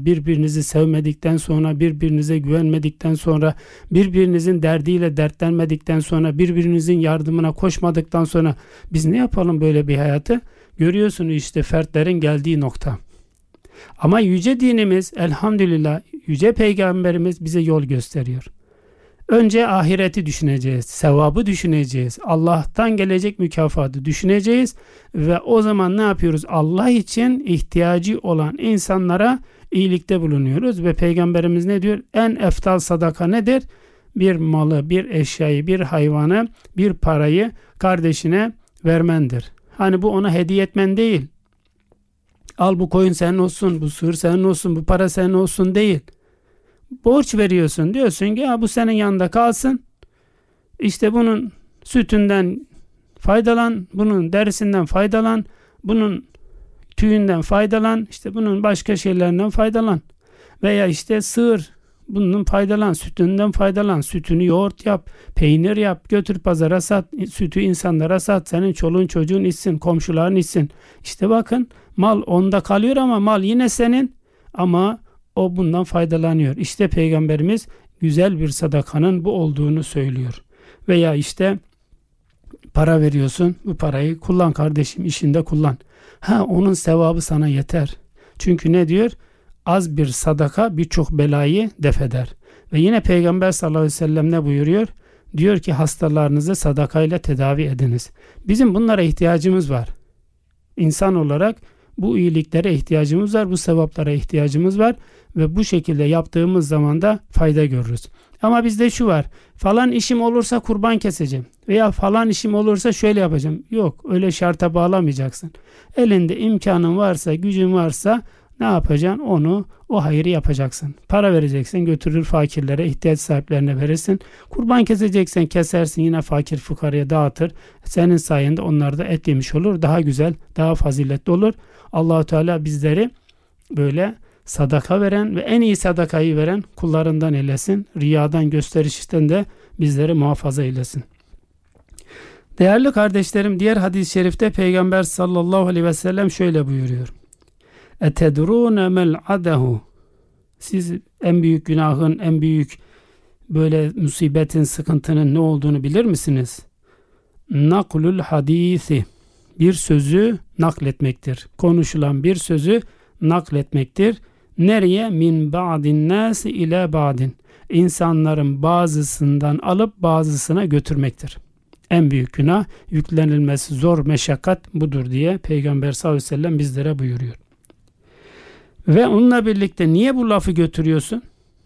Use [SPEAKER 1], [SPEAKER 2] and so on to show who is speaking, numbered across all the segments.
[SPEAKER 1] sonra, birbirinizi sevmedikten sonra, birbirinize güvenmedikten sonra, birbirinizin derdiyle dertlenmedikten sonra, birbirinizin yardımına koşmadıktan sonra biz ne yapalım böyle bir hayatı? Görüyorsunuz işte fertlerin geldiği nokta. Ama yüce dinimiz, elhamdülillah, yüce peygamberimiz bize yol gösteriyor. Önce ahireti düşüneceğiz, sevabı düşüneceğiz, Allah'tan gelecek mükafatı düşüneceğiz ve o zaman ne yapıyoruz? Allah için ihtiyacı olan insanlara iyilikte bulunuyoruz ve peygamberimiz ne diyor? En eftal sadaka nedir? Bir malı, bir eşyayı, bir hayvanı, bir parayı kardeşine vermendir. Hani bu ona hediye etmen değil. Al bu koyun senin olsun, bu sığır senin olsun, bu para senin olsun değil. Borç veriyorsun, diyorsun ki ya bu senin yanında kalsın. İşte bunun sütünden faydalan, bunun derisinden faydalan, bunun tüyünden faydalan, işte bunun başka şeylerinden faydalan. Veya işte sığır, bunun faydalan, sütünden faydalan, sütünü yoğurt yap, peynir yap, götür pazara sat, sütü insanlara sat, senin çoluğun çocuğun içsin, komşuların içsin. İşte bakın mal onda kalıyor ama mal yine senin ama o bundan faydalanıyor. İşte peygamberimiz güzel bir sadakanın bu olduğunu söylüyor. Veya işte para veriyorsun, bu parayı kullan kardeşim, işinde kullan. Onun sevabı sana yeter. Çünkü ne diyor? Az bir sadaka birçok belayı def eder. Ve yine Peygamber sallallahu aleyhi ve sellem ne buyuruyor? Diyor ki hastalarınızı sadakayla tedavi ediniz. Bizim bunlara ihtiyacımız var. İnsan olarak bu iyiliklere ihtiyacımız var, bu sevaplara ihtiyacımız var ve bu şekilde yaptığımız zaman da fayda görürüz. Ama bizde şu var, falan işim olursa kurban keseceğim veya falan işim olursa şöyle yapacağım. Yok, öyle şarta bağlamayacaksın. Elinde imkanın varsa, gücün varsa ne yapacaksın? O hayrı yapacaksın. Para vereceksin, götürür fakirlere, ihtiyaç sahiplerine verirsin. Kurban keseceksen kesersin, yine fakir fukaraya dağıtır. Senin sayende onlar da et yemiş olur. Daha güzel, daha faziletli olur. Allah-u Teala bizleri böyle sadaka veren ve en iyi sadakayı veren kullarından eylesin. Riyadan, gösterişten de bizleri muhafaza eylesin. Değerli kardeşlerim, diğer hadis-i şerifte Peygamber sallallahu aleyhi ve sellem şöyle buyuruyor. Etedrûne mel'adehu. Siz en büyük günahın, en büyük böyle musibetin, sıkıntının ne olduğunu bilir misiniz? Naklul hadisi. Bir sözü nakletmektir. Konuşulan bir sözü nakletmektir. Nereye? Min ba'din nâsi ile ba'din. İnsanların bazısından alıp bazısına götürmektir. En büyük günah, yüklenilmesi zor meşakkat budur diye Peygamber sallallahu aleyhi ve sellem bizlere buyuruyor. Ve onunla birlikte niye bu lafı götürüyorsun?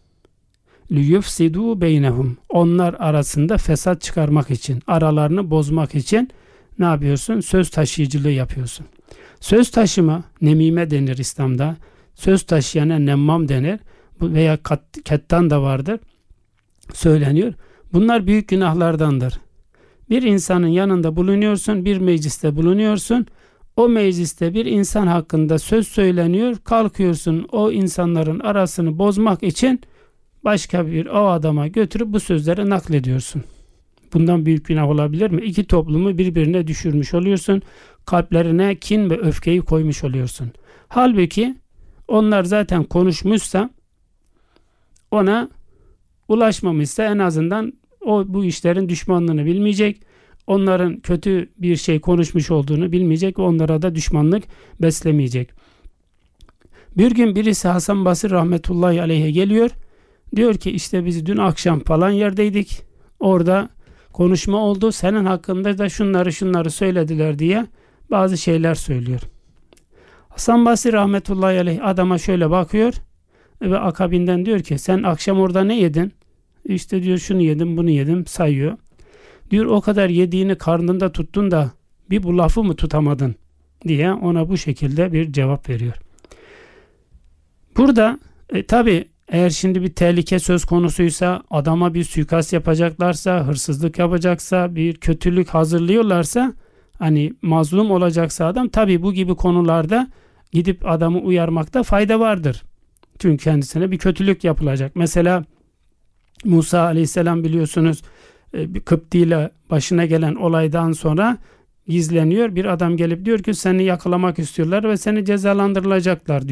[SPEAKER 1] لِيُفْسِدُوا beynehum. Onlar arasında fesat çıkarmak için, aralarını bozmak için ne yapıyorsun? Söz taşıyıcılığı yapıyorsun. Söz taşıma, nemime denir İslam'da. Söz taşıyana nemmam denir. Veya kettan da vardır. Söyleniyor. Bunlar büyük günahlardandır. Bir insanın yanında bulunuyorsun, bir mecliste bulunuyorsun. O mecliste bir insan hakkında söz söyleniyor. Kalkıyorsun o insanların arasını bozmak için başka bir o adama götürüp bu sözleri naklediyorsun. Bundan büyük günah olabilir mi? İki toplumu birbirine düşürmüş oluyorsun. Kalplerine kin ve öfkeyi koymuş oluyorsun. Halbuki onlar zaten konuşmuşsa, ona ulaşmamışsa en azından o bu işlerin düşmanlığını bilmeyecek. Onların kötü bir şey konuşmuş olduğunu bilmeyecek ve onlara da düşmanlık beslemeyecek. Bir gün birisi Hasan Basri rahmetullahi aleyhe geliyor. Diyor ki işte biz dün akşam falan yerdeydik. Orada konuşma oldu. Senin hakkında da şunları söylediler diye bazı şeyler söylüyor. Hasan Basri rahmetullahi aleyh adama şöyle bakıyor ve akabinden diyor ki sen akşam orada ne yedin? İşte diyor şunu yedim, bunu yedim sayıyor. Diyor o kadar yediğini karnında tuttun da bir bu lafı mı tutamadın diye ona bu şekilde bir cevap veriyor. Burada tabi eğer şimdi bir tehlike söz konusuysa, adama bir suikast yapacaklarsa, hırsızlık yapacaksa, bir kötülük hazırlıyorlarsa, hani mazlum olacaksa adam, tabi bu gibi konularda gidip adamı uyarmakta fayda vardır. Çünkü kendisine bir kötülük yapılacak. Mesela Musa aleyhisselam biliyorsunuz bir Kıpti'yle başına gelen olaydan sonra gizleniyor. Bir adam gelip diyor ki seni yakalamak istiyorlar ve seni cezalandırılacaklar diyor.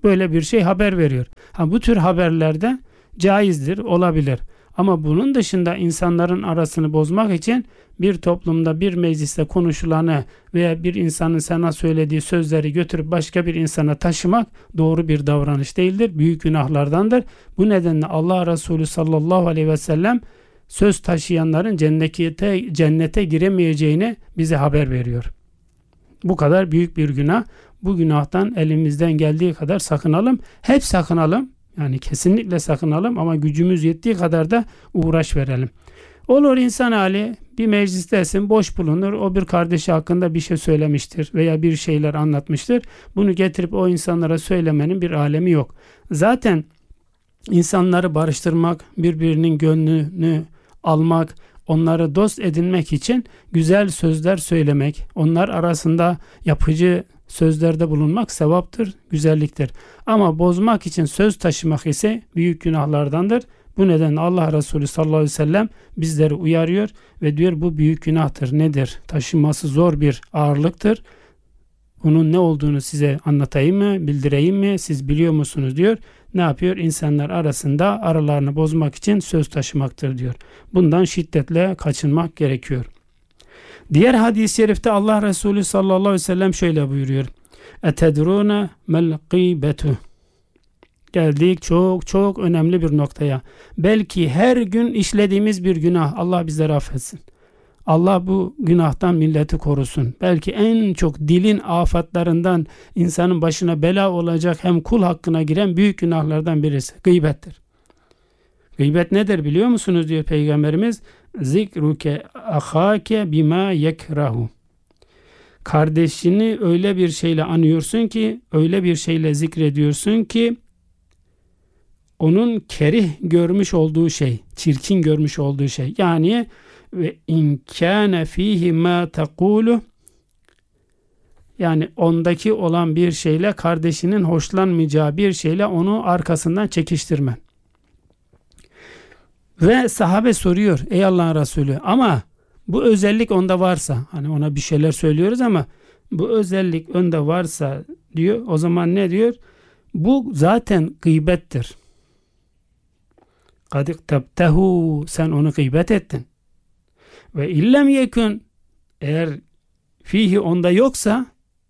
[SPEAKER 1] Böyle bir şey haber veriyor. Bu tür haberlerde caizdir, olabilir. Ama bunun dışında insanların arasını bozmak için bir toplumda, bir mecliste konuşulanı veya bir insanın sana söylediği sözleri götürüp başka bir insana taşımak doğru bir davranış değildir. Büyük günahlardandır. Bu nedenle Allah Resulü sallallahu aleyhi ve sellem söz taşıyanların cennete giremeyeceğini bize haber veriyor. Bu kadar büyük bir günah. Bu günahtan elimizden geldiği kadar sakınalım. Hep sakınalım. Yani kesinlikle sakınalım ama gücümüz yettiği kadar da uğraş verelim. Olur insan hali bir meclistesin, boş bulunur. O bir kardeşi hakkında bir şey söylemiştir veya bir şeyler anlatmıştır. Bunu getirip o insanlara söylemenin bir alemi yok. Zaten insanları barıştırmak, birbirinin gönlünü almak, onları dost edinmek için güzel sözler söylemek, onlar arasında yapıcı sözlerde bulunmak sevaptır, güzelliktir. Ama bozmak için söz taşımak ise büyük günahlardandır. Bu nedenle Allah Resulü sallallahu aleyhi ve sellem bizleri uyarıyor ve diyor bu büyük günahtır. Nedir? Taşıması zor bir ağırlıktır. Bunun ne olduğunu size anlatayım mı, bildireyim mi? Siz biliyor musunuz diyor. Ne yapıyor? İnsanlar arasında aralarını bozmak için söz taşımaktır diyor. Bundan şiddetle kaçınmak gerekiyor. Diğer hadis-i şerifte Allah Resulü sallallahu aleyhi ve sellem şöyle buyuruyor. Etedrûne mel gıybetu. Geldik çok önemli bir noktaya. Belki her gün işlediğimiz bir günah. Allah bizleri affetsin. Allah bu günahtan milleti korusun. Belki en çok dilin afatlarından insanın başına bela olacak hem kul hakkına giren büyük günahlardan birisi. Gıybettir. Gıybet nedir biliyor musunuz diyor Peygamberimiz? Zikruke ahake bima yekrahu. Kardeşini öyle bir şeyle anıyorsun ki, öyle bir şeyle zikrediyorsun ki onun kerih görmüş olduğu şey, çirkin görmüş olduğu şey. Yani ve inkâne fîhî mâ tekûlu, yani ondaki olan bir şeyle kardeşinin hoşlanmayacağı bir şeyle onu arkasından çekiştirmen. Ve sahabe soruyor ey Allah'ın Resulü ama bu özellik onda varsa, hani ona bir şeyler söylüyoruz ama bu özellik önde varsa diyor, o zaman ne diyor? Bu zaten gıybettir. Kad iktabtehu, sen onu gıybet ettin. Ve illem yekun, eğer fihi onda yoksa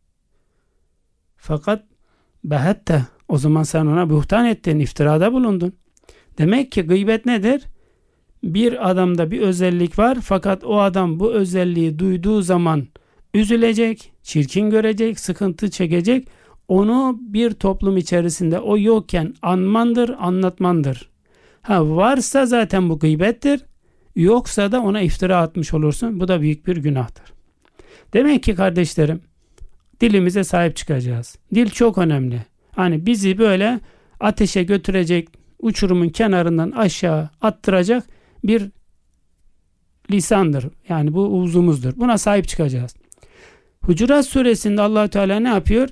[SPEAKER 1] fakat behette, o zaman sen ona buhtan ettin, iftirada bulundun. Demek ki gıybet nedir? Bir adamda bir özellik var fakat o adam bu özelliği duyduğu zaman üzülecek, çirkin görecek, sıkıntı çekecek. Onu bir toplum içerisinde o yokken anmandır, anlatmandır. Varsa zaten bu gıybettir. Yoksa da ona iftira atmış olursun. Bu da büyük bir günahtır. Demek ki kardeşlerim, dilimize sahip çıkacağız. Dil çok önemli. Hani bizi böyle ateşe götürecek, uçurumun kenarından aşağı attıracak bir lisandır. Yani bu uzvumuzdur. Buna sahip çıkacağız. Hucurat suresinde Allah Teala ne yapıyor?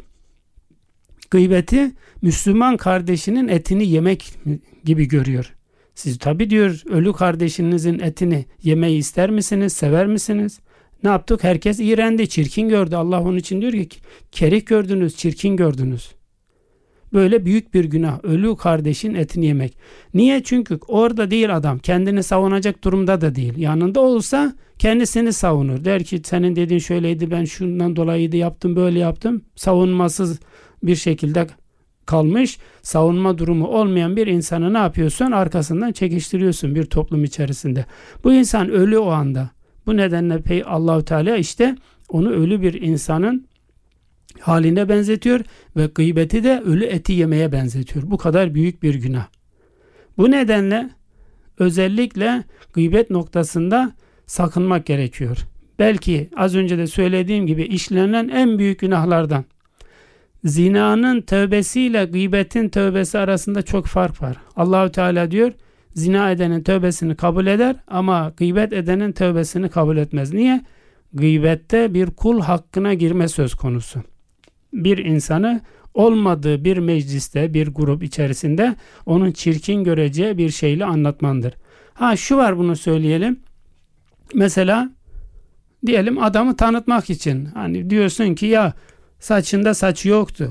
[SPEAKER 1] Gıybeti Müslüman kardeşinin etini yemek gibi görüyor. Siz tabi diyor ölü kardeşinizin etini yemeyi ister misiniz? Sever misiniz? Ne yaptık? Herkes iğrendi, çirkin gördü. Allah onun için diyor ki kerih gördünüz, çirkin gördünüz. Böyle büyük bir günah. Ölü kardeşin etini yemek. Niye? Çünkü orada değil adam. Kendini savunacak durumda da değil. Yanında olsa kendisini savunur. Der ki senin dediğin şöyleydi, ben şundan dolayıydı yaptım, böyle yaptım. Savunmasız bir şekilde kalmış, savunma durumu olmayan bir insanı ne yapıyorsun? Arkasından çekiştiriyorsun bir toplum içerisinde. Bu insan ölü o anda. Bu nedenle Allah-u Teala işte onu ölü bir insanın haline benzetiyor ve gıybeti de ölü eti yemeye benzetiyor. Bu kadar büyük bir günah. Bu nedenle özellikle gıybet noktasında sakınmak gerekiyor. Belki az önce de söylediğim gibi işlenen en büyük günahlardan. Zinanın tövbesiyle gıybetin tövbesi arasında çok fark var. Allah-u Teala diyor, zina edenin tövbesini kabul eder ama gıybet edenin tövbesini kabul etmez. Niye? Gıybette bir kul hakkına girme söz konusu. Bir insanı olmadığı bir mecliste, bir grup içerisinde onun çirkin göreceği bir şeyle anlatmandır. Şu var, bunu söyleyelim. Mesela diyelim adamı tanıtmak için. Hani diyorsun ki ya saçında saç yoktu.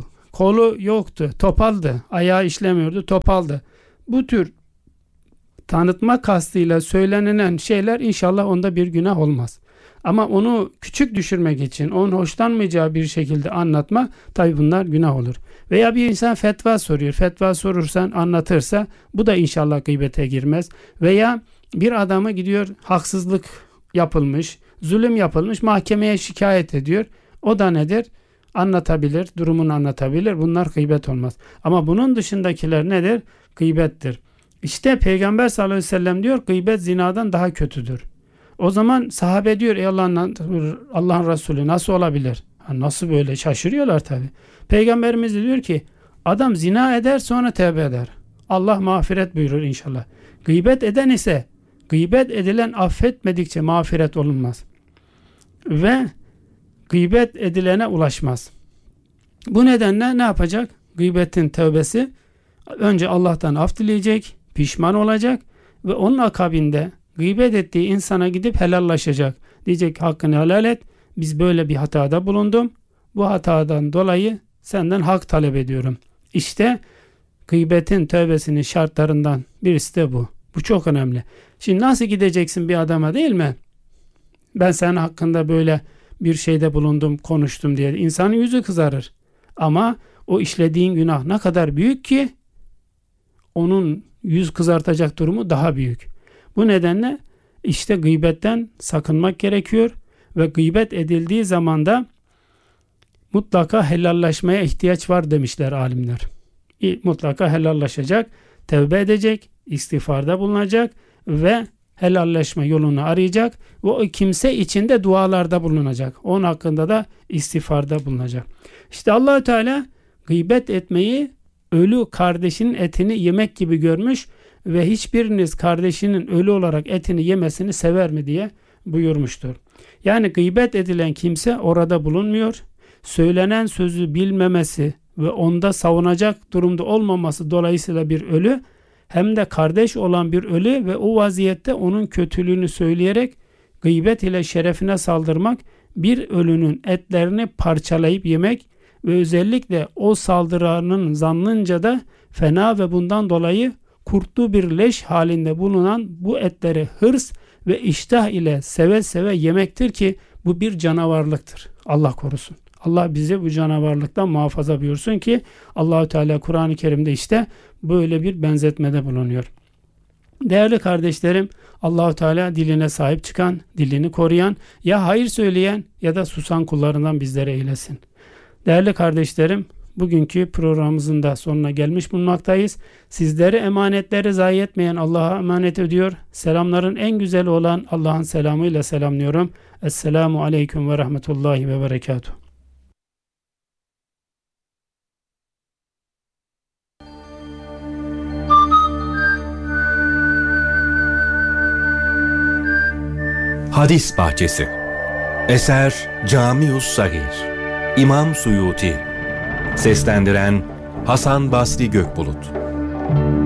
[SPEAKER 1] kolu yoktu, topaldı, ayağı işlemiyordu, topaldı. Bu tür tanıtma kastıyla söylenilen şeyler inşallah onda bir günah olmaz. Ama onu küçük düşürmek için, onun hoşlanmayacağı bir şekilde anlatma, tabi bunlar günah olur. Veya bir insan fetva soruyor. Fetva sorursan, anlatırsa bu da inşallah gıybete girmez. Veya bir adamı gidiyor, haksızlık yapılmış, zulüm yapılmış, mahkemeye şikayet ediyor. O da nedir? Anlatabilir, durumunu anlatabilir. Bunlar gıybet olmaz. Ama bunun dışındakiler nedir? Gıybettir. İşte Peygamber sallallahu aleyhi ve sellem diyor, gıybet zinadan daha kötüdür. O zaman sahabe diyor, ey Allah'ın Resulü nasıl olabilir? Nasıl böyle? Şaşırıyorlar tabi. Peygamberimiz de diyor ki, adam zina eder sonra tevbe eder. Allah mağfiret buyurur inşallah. Gıybet eden ise, gıybet edilen affetmedikçe mağfiret olunmaz. Ve gıybet edilene ulaşmaz. Bu nedenle ne yapacak? Gıybetin tövbesi, önce Allah'tan af dileyecek, pişman olacak ve onun akabinde gıybet ettiği insana gidip helallaşacak. Diyecek, hakkını helal et. Biz böyle bir hatada bulundum. Bu hatadan dolayı senden hak talep ediyorum. İşte gıybetin tövbesinin şartlarından birisi de bu. Bu çok önemli. Şimdi nasıl gideceksin bir adama, değil mi? Ben senin hakkında böyle bir şeyde bulundum, konuştum diye. İnsanın yüzü kızarır. Ama o işlediğin günah ne kadar büyük ki onun yüz kızartacak durumu daha büyük. Bu nedenle işte gıybetten sakınmak gerekiyor ve gıybet edildiği zaman da mutlaka helallaşmaya ihtiyaç var demişler alimler. Mutlaka helallaşacak, tevbe edecek, istiğfarda bulunacak ve helalleşme yolunu arayacak ve o kimse için de dualarda bulunacak. Onun hakkında da istiğfarda bulunacak. İşte Allah-u Teala gıybet etmeyi ölü kardeşinin etini yemek gibi görmüş ve hiçbiriniz kardeşinin ölü olarak etini yemesini sever mi diye buyurmuştur. Yani gıybet edilen kimse orada bulunmuyor. Söylenen sözü bilmemesi ve onda savunacak durumda olmaması dolayısıyla bir ölü, hem de kardeş olan bir ölü ve o vaziyette onun kötülüğünü söyleyerek gıybet ile şerefine saldırmak, bir ölünün etlerini parçalayıp yemek ve özellikle o saldıranın zannınca da fena ve bundan dolayı kurtlu bir leş halinde bulunan bu etleri hırs ve iştah ile seve seve yemektir ki bu bir canavarlıktır. Allah korusun. Allah bizi bu canavarlıktan muhafaza buyursun ki Allah-u Teala Kur'an-ı Kerim'de işte böyle bir benzetmede bulunuyor. Değerli kardeşlerim, Allah-u Teala diline sahip çıkan, dilini koruyan, ya hayır söyleyen ya da susan kullarından bizleri eylesin. Değerli kardeşlerim, bugünkü programımızın da sonuna gelmiş bulunmaktayız. Sizleri emanetleri zayi etmeyen Allah'a emanet ediyor. Selamların en güzeli olan Allah'ın selamıyla selamlıyorum. Esselamu aleyküm ve rahmetullahi ve berekatuhu.
[SPEAKER 2] Hadis Bahçesi. Eser Camius Sagir. İmam Suyuti. Seslendiren Hasan Basri Gökbulut.